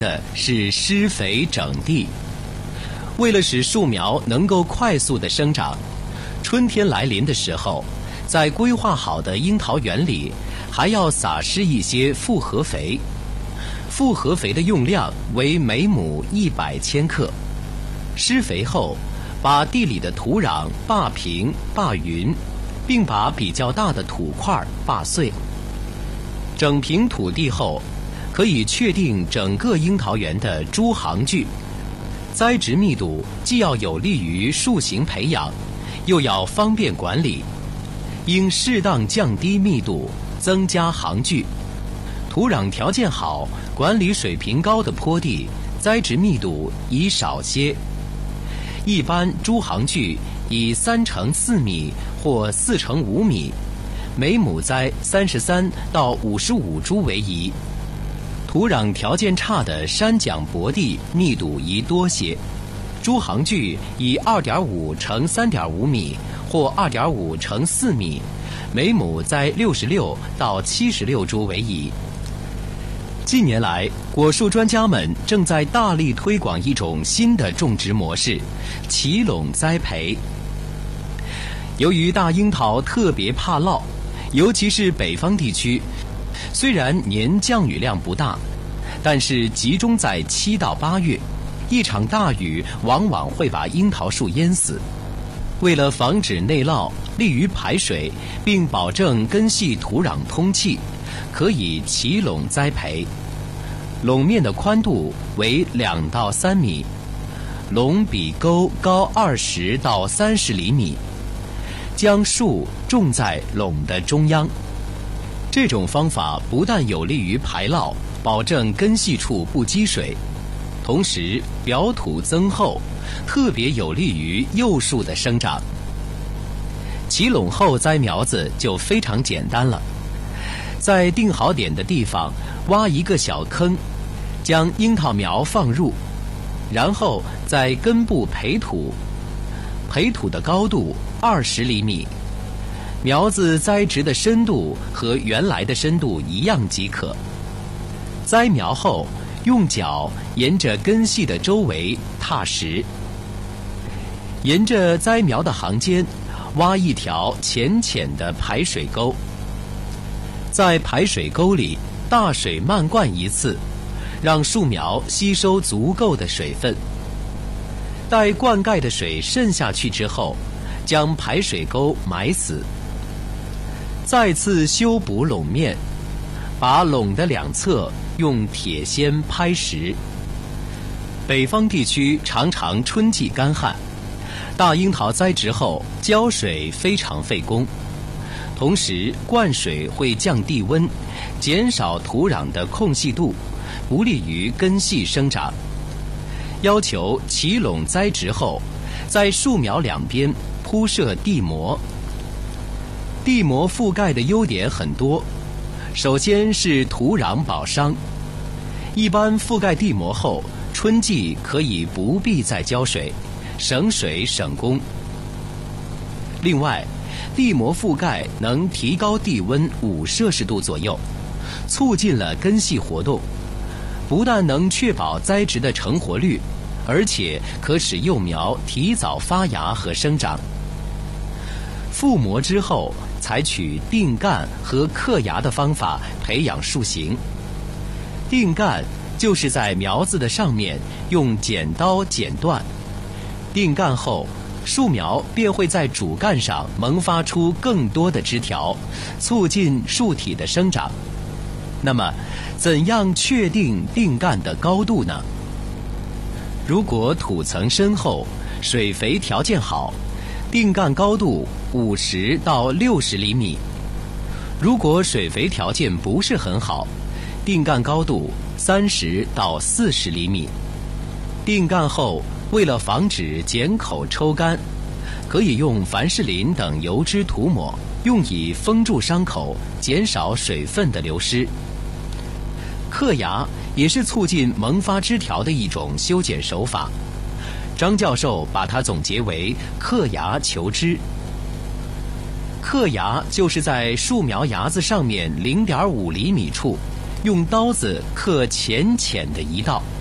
的是施肥整地。为了使树苗能够快速的生长，春天来临的时候，在规划好的樱桃园里，还要撒施一些复合肥。复合肥的用量为每亩100千克。施肥后，把地里的土壤扒平、扒匀，并把比较大的土块扒碎。整平土地后，可以确定整个樱桃园的株行距。栽植密度既要有利于树形培养，又要方便管理，应适当降低密度，增加行距。土壤条件好、管理水平高的坡地，栽植密度宜少些。一般株行距以3×4米或4×5米，每亩栽33到55株为宜。土壤条件差的山绛薄地密度宜多些，株行距以2.5×3.5米或2.5×4米，每亩栽66到76株为宜。近年来，果树专家们正在大力推广一种新的种植模式——齐垄栽培。由于大樱桃特别怕涝，尤其是北方地区，虽然年降雨量不大，但是集中在7到8月，一场大雨往往会把樱桃树淹死。为了防止内涝，利于排水，并保证根系土壤通气，可以齐垄栽培。垄面的宽度为2到3米，垄比沟高20到30厘米，将树种在垄的中央。这种方法不但有利于排涝，保证根系处不积水，同时表土增厚，特别有利于幼树的生长。齐垄后栽苗子就非常简单了，在定好点的地方挖一个小坑，将樱桃苗放入，然后在根部培土，培土的高度20厘米，苗子栽植的深度和原来的深度一样即可。栽苗后，用脚沿着根系的周围踏实，沿着栽苗的行间挖一条浅浅的排水沟，在排水沟里大水漫灌一次，让树苗吸收足够的水分。待灌溉的水渗下去之后，将排水沟埋死，再次修补垄面，把垄的两侧用铁锨拍实。北方地区常常春季干旱，大樱桃栽植后浇水非常费工，同时灌水会降地温，减少土壤的空隙度，不利于根系生长。要求齐垄栽植后，在树苗两边铺设地膜。地膜覆盖的优点很多，首先是土壤保墒，一般覆盖地膜后，春季可以不必再浇水，省水省工。另外，地膜覆盖能提高地温5摄氏度左右，促进了根系活动，不但能确保栽植的成活率，而且可使幼苗提早发芽和生长。覆膜之后，采取定干和刻芽的方法培养树形。定干就是在苗子的上面用剪刀剪断，定干后，树苗便会在主干上萌发出更多的枝条，促进树体的生长。那么，怎样确定定干的高度呢？如果土层深厚，水肥条件好，定干高度50到60厘米。如果水肥条件不是很好，定干高度30到40厘米。定干后，为了防止剪口抽干，可以用凡士林等油脂涂抹，用以封住伤口，减少水分的流失。刻芽也是促进萌发枝条的一种修剪手法，张教授把它总结为刻芽求枝。刻芽就是在树苗芽子上面0.5厘米处， 用刀子刻浅浅的一道，